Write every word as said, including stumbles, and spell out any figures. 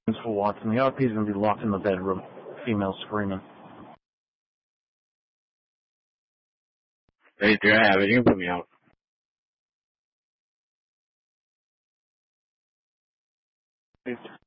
for Watson. The R P is going to be locked in the bedroom. Female screaming. Hey, do I have it? You can put me out. It's